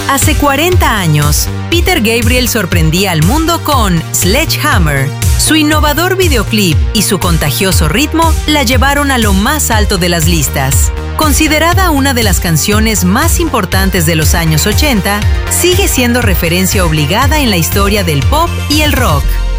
Hace 40 años, Peter Gabriel sorprendía al mundo con Sledgehammer. Su innovador videoclip y su contagioso ritmo la llevaron a lo más alto de las listas. Considerada una de las canciones más importantes de los años 80, sigue siendo referencia obligada en la historia del pop y el rock.